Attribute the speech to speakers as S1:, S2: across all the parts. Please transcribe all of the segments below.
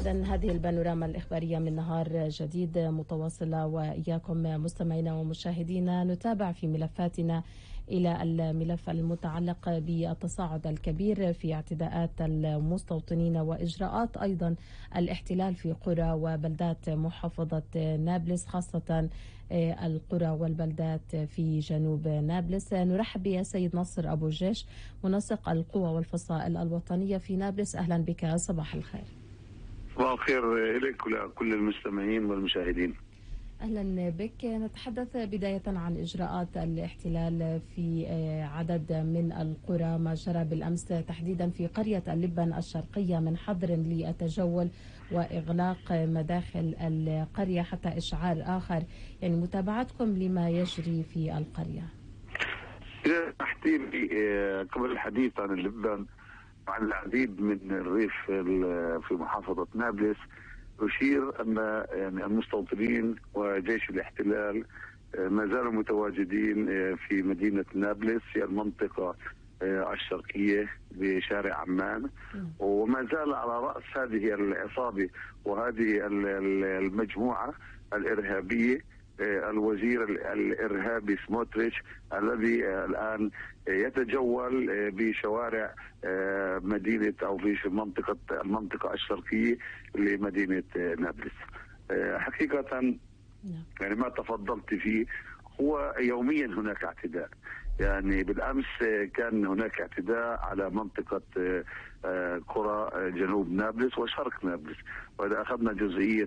S1: إذا هذه البانوراما الإخبارية من نهار جديد متواصلة، وإياكم مستمعينا ومشاهدينا نتابع في ملفاتنا إلى الملف المتعلق بالتصاعد الكبير في اعتداءات المستوطنين وإجراءات أيضا الاحتلال في قرى وبلدات محافظة نابلس، خاصة القرى والبلدات في جنوب نابلس. نرحب بالسيد نصر أبو الجيش، منسق القوى والفصائل الوطنية في نابلس. أهلا بك، صباح الخير.
S2: صباح الخير لك ولكل المستمعين والمشاهدين.
S1: أهلا بك. نتحدث بداية عن إجراءات الاحتلال في عدد من القرى، ما جرى بالأمس تحديدا في قرية اللبن الشرقية من حظر للتجول وإغلاق مداخل القرية حتى إشعار آخر، يعني متابعتكم لما يجري في القرية.
S2: إذا أحكي قبل الحديث عن اللبن وعن العديد من الريف في محافظة نابلس، أشير أن يعني المستوطنين وجيش الاحتلال ما زالوا متواجدين في مدينة نابلس في المنطقة الشرقية بشارع عمان، وما زال على رأس هذه العصابة وهذه المجموعة الإرهابية الوزير الإرهابي سموتريتش، الذي الآن يتجول بشوارع مدينة أو في المنطقة الشرقية لمدينة نابلس. حقيقة يعني ما تفضلت فيه هو يوميا هناك اعتداء. يعني بالأمس كان هناك اعتداء على منطقة قرى جنوب نابلس وشرق نابلس، وإذا أخذنا جزئية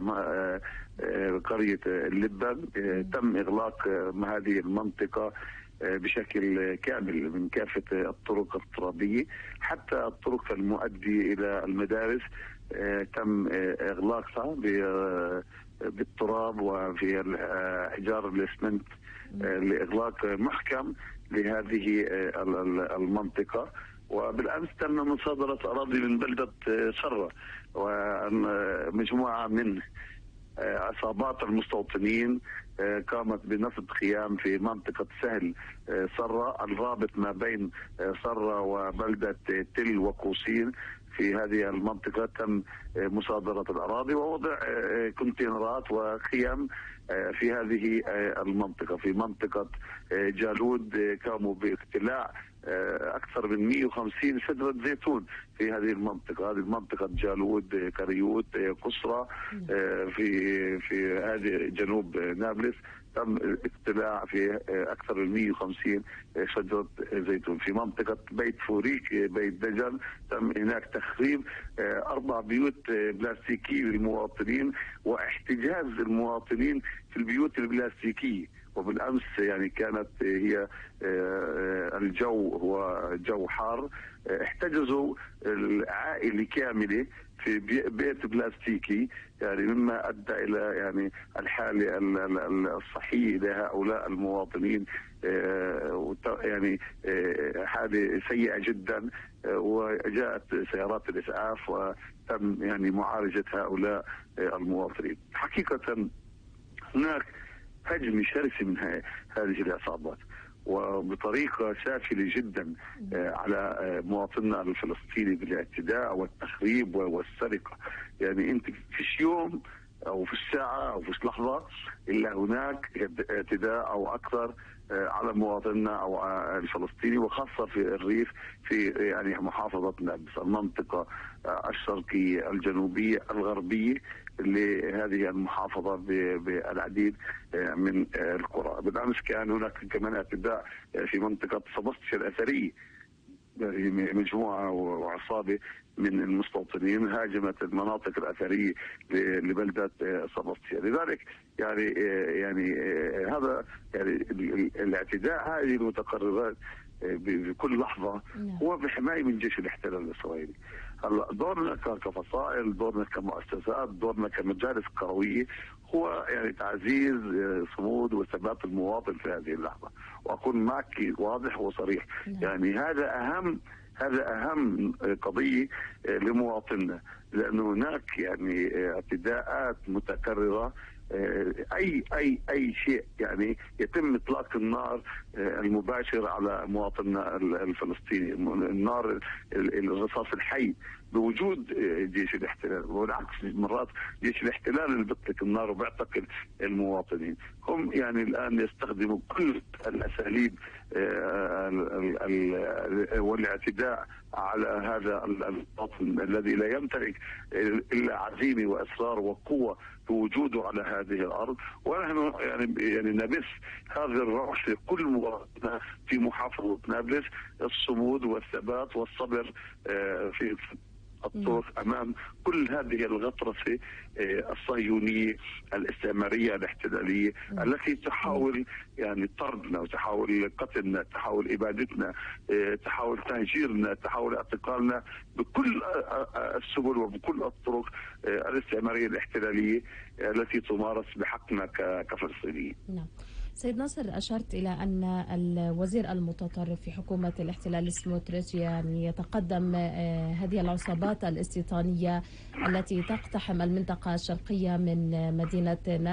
S2: قرية اللبن تم إغلاق هذه المنطقة بشكل كامل من كافة الطرق الترابية حتى الطرق المؤدية إلى المدارس، تم إغلاقها بالتراب وفي حجار الإسمنت لإغلاق محكم لهذه المنطقة. وبالأمس تم مصادرة أراضي من بلدة سرة، ومجموعة من عصابات المستوطنين قامت بنصب خيام في منطقة سهل سرة، الرابط ما بين سرة وبلدة تل وقوسين. في هذه المنطقة تم مصادرة الأراضي ووضع كونتينرات وخيام في هذه المنطقة. في منطقة جالود قاموا باقتلاع أكثر من 150 شجرة زيتون في هذه المنطقة. هذه منطقة جالود، كريوت، قصرة، في هذه جنوب نابلس تم اقتلاع في أكثر من 150 شجرة زيتون. في منطقة بيت فوريك، بيت دجل، تم هناك تخريب 4 بيوت بلاستيكية للمواطنين واحتجاز المواطنين في البيوت البلاستيكية. وبالأمس يعني كانت هي الجو هو جو حار، احتجزوا العائلة كاملة في بيت بلاستيكي، يعني مما أدى إلى يعني الحالة الصحية لهؤلاء المواطنين، يعني حالة سيئة جدا. وجاءت سيارات الإسعاف وتم يعني معالجة هؤلاء المواطنين. حقيقة هناك هجم شرس من هذه العصابات وبطريقة سافلة جدا على مواطننا الفلسطيني بالاعتداء والتخريب والسرقة. يعني انت فيش يوم او في الساعة او في لحظة الا هناك اعتداء او اكثر على مواطننا او الفلسطيني، وخاصة في الريف في يعني محافظة نابلس، المنطقة الشرقية الجنوبية الغربية لهذه المحافظة بالعديد من القرى. بالأمس كان هناك كمان اعتداء في منطقة سبسطية الأثرية، مجموعة وعصابة من المستوطنين هاجمت المناطق الأثرية لبلدة سبسطية. لذلك يعني هذا يعني الاعتداء هذه المتقررات بكل لحظة هو بحماية من جيش الاحتلال الإسرائيلي. هلا دورنا كفصائل، دورنا كمؤسسات، دورنا كمجالس قروية هو يعني تعزيز صمود وثبات المواطن في هذه اللحظة. وأكون معك واضح وصريح، يعني هذا أهم قضية لمواطننا، لأنه هناك يعني اعتداءات متكررة. اي شيء يعني يتم اطلاق النار المباشر على مواطننا الفلسطيني، النار الرصاص الحي بوجود جيش الاحتلال، والعكس مرات جيش الاحتلال اللي بيطلق النار وبيعتقل المواطنين. هم يعني الان يستخدموا كل الاساليب والاعتداء على هذا المواطن الذي لا يمتلك الا عزيمه واصرار وقوه بوجوده على هذه الارض. ونحن يعني نبث هذا الروح في كل مواطنه في محافظه نابلس، الصمود والثبات والصبر في الطرق امام كل هذه الغطرسه الصهيونيه الاستعماريه الاحتلاليه التي تحاول يعني طردنا وتحاول قتلنا، تحاول ابادتنا، تحاول تهجيرنا، تحاول اعتقالنا بكل السبل وبكل الطرق الاستعماريه الاحتلاليه التي تمارس بحقنا كفلسطينيين.
S1: نعم. سيد ناصر، أشرت إلى أن الوزير المتطرف في حكومة الاحتلال سموتريتش يعني يتقدم هذه العصابات الاستيطانية التي تقتحم المنطقة الشرقية من مدينة